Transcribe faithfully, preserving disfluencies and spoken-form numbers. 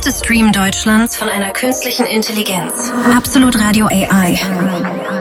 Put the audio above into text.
beste Stream Deutschlands von einer künstlichen Intelligenz. Absolut Radio A I.